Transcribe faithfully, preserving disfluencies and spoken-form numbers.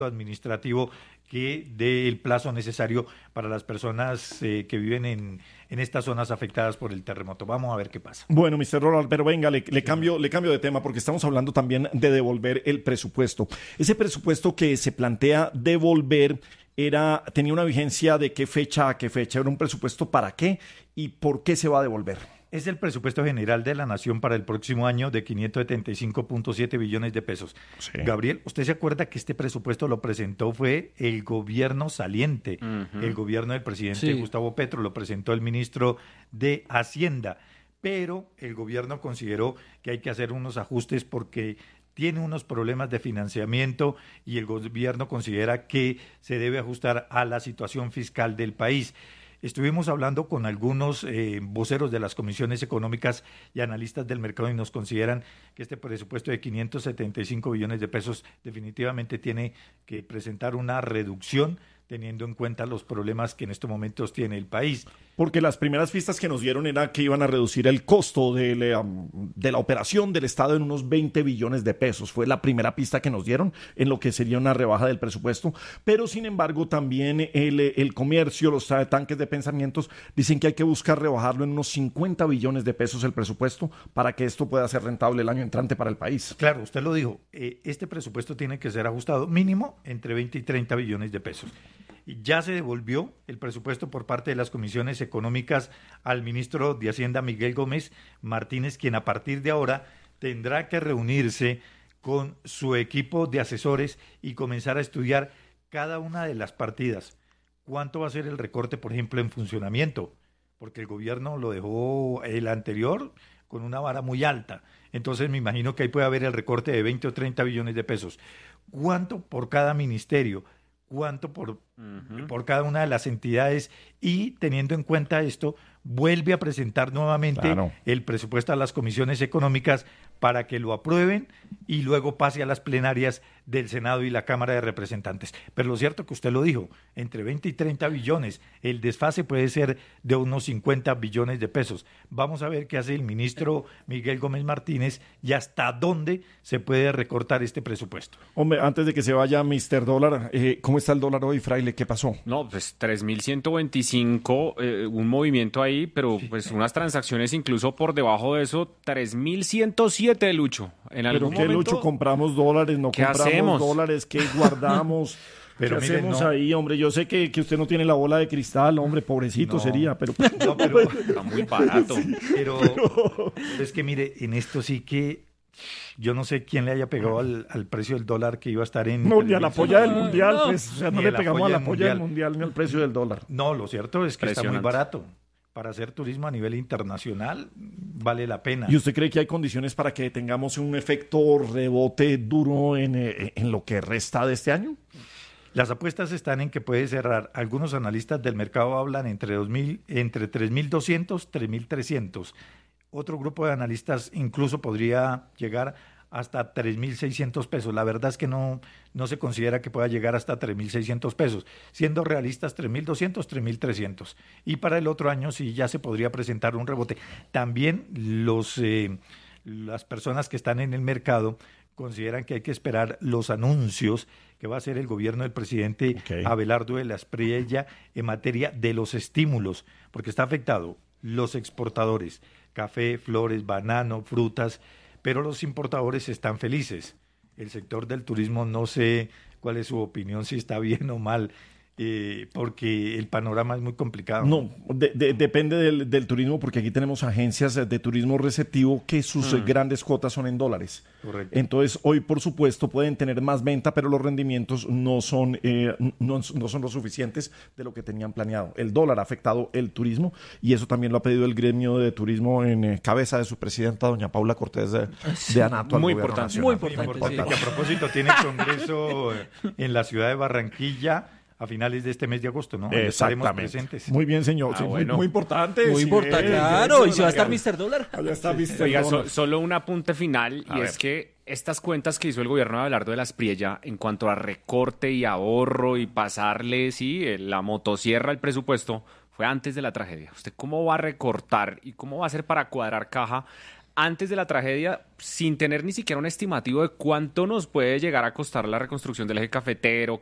administrativo que dé el plazo necesario para las personas eh, que viven en, en estas zonas afectadas por el terremoto. Vamos a ver qué pasa. Bueno, mister Roland, pero venga, le, le, cambio, le cambio de tema porque estamos hablando también de devolver el presupuesto. Ese presupuesto que se plantea devolver era tenía una vigencia de qué fecha a qué fecha, era un presupuesto para qué y por qué se va a devolver. Es el presupuesto general de la Nación para el próximo año de quinientos setenta y cinco punto siete billones de pesos. Sí. Gabriel, ¿usted se acuerda que este presupuesto lo presentó fue el gobierno saliente, uh-huh. el gobierno del presidente sí. Gustavo Petro, lo presentó el ministro de Hacienda, pero el gobierno consideró que hay que hacer unos ajustes porque tiene unos problemas de financiamiento y el gobierno considera que se debe ajustar a la situación fiscal del país. Estuvimos hablando con algunos eh, voceros de las comisiones económicas y analistas del mercado y nos consideran que este presupuesto de quinientos setenta y cinco billones de pesos definitivamente tiene que presentar una reducción teniendo en cuenta los problemas que en estos momentos tiene el país. Porque las primeras pistas que nos dieron era que iban a reducir el costo de la, de la operación del Estado en unos veinte billones de pesos. Fue la primera pista que nos dieron en lo que sería una rebaja del presupuesto. Pero, sin embargo, también el, el comercio, los tanques de pensamientos, dicen que hay que buscar rebajarlo en unos cincuenta billones de pesos el presupuesto para que esto pueda ser rentable el año entrante para el país. Claro, usted lo dijo. Eh, este presupuesto tiene que ser ajustado mínimo entre veinte y treinta billones de pesos. Ya se devolvió el presupuesto por parte de las comisiones económicas al ministro de Hacienda, Miguel Gómez Martínez, quien a partir de ahora tendrá que reunirse con su equipo de asesores y comenzar a estudiar cada una de las partidas. ¿Cuánto va a ser el recorte, por ejemplo, en funcionamiento? Porque el gobierno lo dejó el anterior con una vara muy alta. Entonces me imagino que ahí puede haber el recorte de veinte o treinta billones de pesos. ¿Cuánto por cada ministerio? ¿Cuánto por, uh-huh. por cada una de las entidades? Y teniendo en cuenta esto, vuelve a presentar nuevamente claro. el presupuesto a las comisiones económicas para que lo aprueben y luego pase a las plenarias del Senado y la Cámara de Representantes. Pero lo cierto que usted lo dijo, entre veinte y treinta billones, el desfase puede ser de unos cincuenta billones de pesos. Vamos a ver qué hace el ministro Miguel Gómez Martínez y hasta dónde se puede recortar este presupuesto. Hombre, antes de que se vaya mister Dólar, eh, ¿cómo está el dólar hoy, Fraile? ¿Qué pasó? No, pues tres mil ciento veinticinco, eh, un movimiento ahí, pero pues unas transacciones incluso por debajo de eso, tres mil ciento siete, Lucho. En ¿Pero qué, momento, Lucho? ¿Compramos dólares? ¿No ¿qué compramos hacemos? dólares? ¿Qué guardamos? Pero ¿qué hacemos no. ahí, hombre? Yo sé que, que usted no tiene la bola de cristal, hombre, pobrecito no. sería, pero... No, pero está muy barato. Sí, pero, pero es que mire, en esto sí que yo no sé quién le haya pegado al, al precio del dólar que iba a estar en... No, ni a la polla del mundial, no, pues, o sea, no le pegamos a la polla del mundial ni al precio del dólar. No, lo cierto es que está muy barato. Para hacer turismo a nivel internacional vale la pena. ¿Y usted cree que hay condiciones para que tengamos un efecto rebote duro en, en lo que resta de este año? Las apuestas están en que puede cerrar. Algunos analistas del mercado hablan entre dos mil, entre tres mil doscientos, tres mil trescientos. Otro grupo de analistas incluso podría llegar hasta tres mil seiscientos pesos. La verdad es que no, no se considera que pueda llegar hasta tres mil seiscientos pesos. Siendo realistas, tres mil doscientos, tres mil trescientos. Y para el otro año sí ya se podría presentar un rebote. También los, eh, las personas que están en el mercado consideran que hay que esperar los anuncios que va a hacer el gobierno del presidente okay. Abelardo de la Espriella en materia de los estímulos, porque está afectado los exportadores, café, flores, banano, frutas, pero los importadores están felices. El sector del turismo, no sé cuál es su opinión, si está bien o mal, eh, porque el panorama es muy complicado. No, de, de, depende del, del turismo, porque aquí tenemos agencias de turismo receptivo que sus mm. grandes cuotas son en dólares. Correcto. Entonces, hoy, por supuesto, pueden tener más venta, pero los rendimientos no son, eh, no, no son lo suficientes de lo que tenían planeado. El dólar ha afectado el turismo y eso también lo ha pedido el gremio de turismo en eh, cabeza de su presidenta, doña Paula Cortés de, de Anato. Muy importante, muy importante. Muy importante, sí. Que a propósito tiene congreso en la ciudad de Barranquilla a finales de este mes de agosto, ¿no? Estaremos presentes. Muy bien, señor. Ah, sí, bueno. muy, muy importante. Muy sí, importante, bien, claro. bien, ¿Y si va a estar mister Dólar? Allá está mister Oiga, Dólar. so, solo un apunte final, a y ver. es que estas cuentas que hizo el gobierno de Abelardo de la Espriella en cuanto a recorte y ahorro y pasarle, sí, la motosierra al presupuesto, fue antes de la tragedia. ¿Usted cómo va a recortar y cómo va a hacer para cuadrar caja antes de la tragedia, sin tener ni siquiera un estimativo de cuánto nos puede llegar a costar la reconstrucción del eje cafetero,